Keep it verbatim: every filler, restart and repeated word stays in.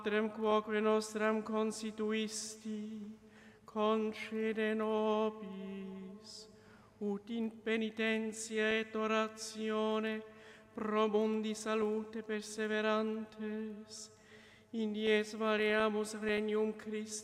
Patrem quoque nostram constituisti, concede nobis, ut in penitentia et oratione pro mundi salute perseverantes, in dies variamus regnum Christi,